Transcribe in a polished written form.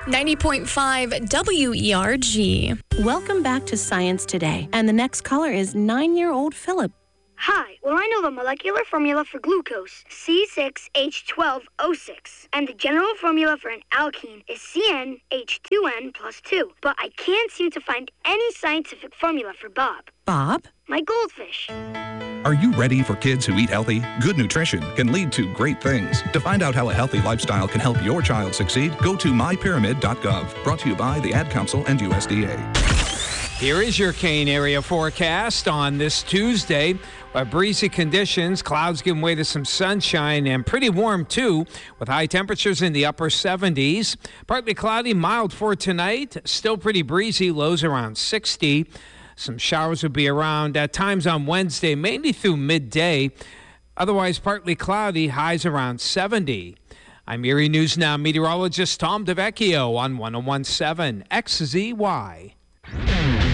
90.5 WERG. Welcome back to Science Today. And the next caller is 9-year-old Philip. Hi, well, I know the molecular formula for glucose, C6H12O6, and the general formula for an alkene is CnH2n plus 2, but I can't seem to find any scientific formula for Bob. Bob? My goldfish. Are you ready for kids who eat healthy? Good nutrition can lead to great things. To find out how a healthy lifestyle can help your child succeed, go to mypyramid.gov. Brought to you by the Ad Council and USDA. Here is your Kane area forecast on this Tuesday. Breezy conditions, clouds giving way to some sunshine, and pretty warm too, with high temperatures in the upper 70s. Partly cloudy, mild for tonight. Still pretty breezy, lows around 60. Some showers will be around at times on Wednesday, mainly through midday. Otherwise, partly cloudy, highs around 70. I'm Erie News Now meteorologist Tom DeVecchio on 101.7 XZY.